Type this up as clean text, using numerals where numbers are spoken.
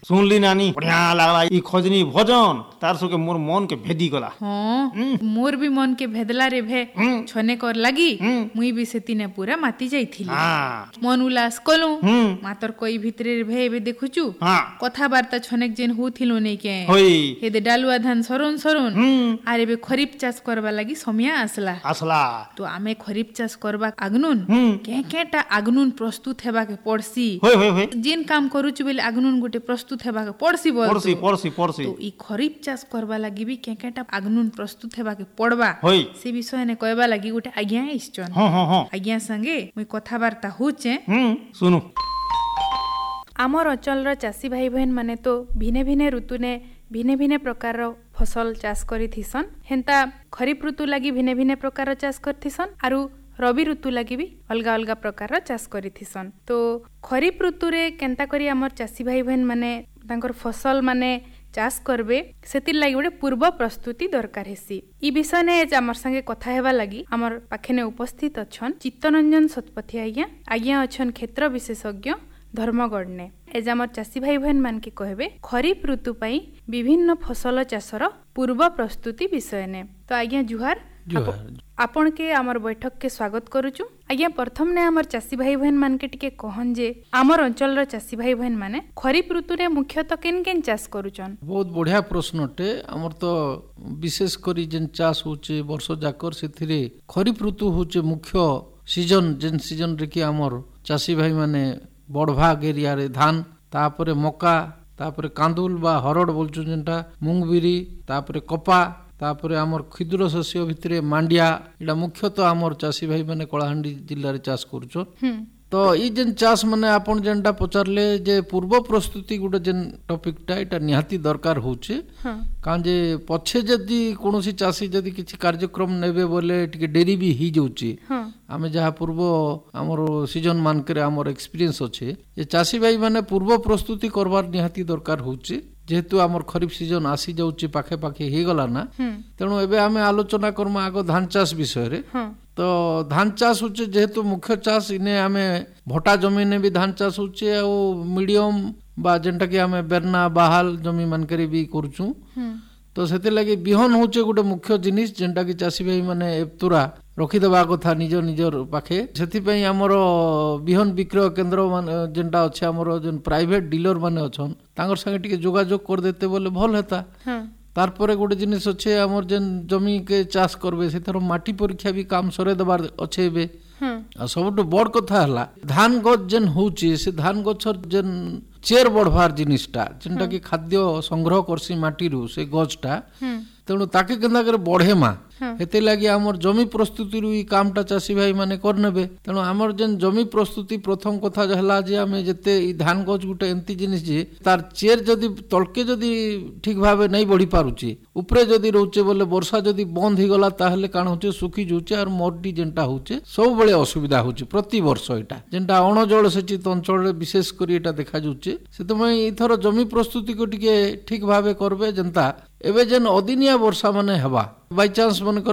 सुनली नानी बढ़िया लागला ई खजनी भजन तार सके मोर मन के भेदी गला। हाँ मोर भी मन के भेदला रे भे छने कर लगी मुई भी सेतिने पूरा माती जाइथिली मन उल्लास कलु मातर कोई भितरे रे भे देखुचु कथा वार्ता छनेक जेन होथिलो नै के हेदे डालुआ धान सरोन सरोन आरे बे खरीफ चाष करबा लागि समय आसला तो आमे खरीफ चाष करबा आगनुन केटा आगनुन प्रस्तुत हेबा के पड़सी जेन काम करूछु बेले आगनुन गोटे प्रस्तुत हेबा के पड़सी तो ई खरीफ चाष करबा लागि भी केटा आगनुन प्रस्तुत हेबा के पड़बा से विषय ने कहबा लागि गोटे आज्ञा इस्चन आज्ञा संगे मुई कथा वार्ता होचे सुनु। आमर अंचल चाषी भाई बहन माने तो भिने भिने ऋतु ने भिने भिने प्रकार फसल चाष करिथिसन। हेंता खरीफ ऋतु लागि भिने भिने प्रकार चाष करथिसन आरु रवि ऋतु लागि भी अलगा अलगा प्रकार चाष करिथिसन। तो खरीफ ऋतु रे केंता करी आमर चाषी भाई बहन माने तांकर फसल माने चाष करबे सेतिर लागि गोटे पूर्व प्रस्तुति दरकार हेसी। ई विषय ने आमर संगे कथा हेबा लागि आमर पाखेने उपस्थित अछन चित्तरंजन सतपथी आज्ञा अछन क्षेत्र विशेषज्ञ धर्मगढ़ ने। एज आमर चाषी भाई बहन मान के कहबे खरीफ ऋतु पई विभिन्न फसल चाषर पूर्व प्रस्तुति विषय ने। तो आज्ञा जुहार आपण के आमर बैठक के स्वागत करूछु। आज्ञा प्रथम ने आमर चाषी भाई बहन मान के टिके कहन जे आमर अंचल रो चाषी भाई बहन माने खरीफ ऋतु रे मुख्यतः केन केन चाष करूछन। बहुत बढ़िया प्रश्नटे। आमर तो विशेष करी जेन चाष होचे वर्ष जाकर सेथिरे खरीफ ऋतु होचे मुख्य सीजन जेन सीजन रे कि आमर चाषी भाई माने बड़ भाग एरिया रे धान तापरे मका तापरे कांदुल बा हरड़ बोलछु जेनटा मूंगबिरी तापरे कपा तापरे आमर क्षुद्र शस्य भितरे मांडिया एटा मुख्यतः आमर चाषी भाई माने कलाहांडी जिल्ला रे चाष करूछन। तो ई जेन चाष माने आपण जेनटा पचारले जे पूर्व प्रस्तुति गुटे जेन टॉपिकटा एटा निहाती दरकार होचे कान जे पछे जदी कोनोसी चाषी जदी किछि कार्यक्रम नेबे बोले टिके डेरी भी ही जाउची आमे जहा पूर्व आमर सीजन मान करे आमर एक्सपीरियंस अछि जे चाषी भाई माने पूर्व प्रस्तुति करबार निहाती दरकार होचे जेहेतु आमर खरीफ सीजन आसी जाउची पाखे पाखे हे गला ना तेणु एबे आमे आलोचना करमा आगो धान चाष विषय रे। तो धान चाष होचे जेहेतु मुख्य चाष इने आमे भटा जमीन ने भी धान चाष होचे आ मीडियम बा जेंटा कि आमे बेरना बाहाल जमी मान करे भी करछु। तो सेते लागि बिहन होचे गोटे मुख्य जिनिस जेंटा कि चाषी भाई माने एतुरा रखी देबा कथा निजर पाखे सेति पई हमर बिहन विक्रय केंद्र मान जेंटा अछि हमर जेन प्राइवेट डीलर माने अछन तांगर संगे टिके जोगाजोग कर देते बोले भल हेता। तारपरे गोटे जिनिस अच्छे हमर जेन जमी के चाष करबे सेथर माटी परीक्षा भी काम सरे देबार अच्छे बे आ सबटु बड़ कथा हला धान गछ जेन होची से धान गछर जेन चेर बढ़वार जिनिसटा जेनटा कि खाद्य संग्रह करसी माटी रु से गछटा तेणु ताके केंदा करे बढ़े मा हेते लागि हमर जमी प्रस्तुति रु ई कामटा चाषी भाई माने करनेबे। तेणु हमर जेन जमी प्रस्तुति प्रथम कथा जहला जे आमे जते ई धान गछ गुटे एंती जिनिस जे तार चेर जदी तलके जदी ठीक भाबे नै बढ़ी पारुची ऊपरे जदी रहउचे बोले वर्षा जदी बंद ही गला ताहले काण होचे सुखी जुचे और मड्डी जेंटा होचे सब बेले असुविधा होचे प्रति वर्ष एटा जेंटा अण जल सेचित अंचल रे विशेष करी एटा देखा जुचे सेतमय इथर जमी प्रस्तुति को टिके ठीक भाबे करबे जेंता एबे जेन अदिनिया वर्षा माने हेबा बाय चांस मन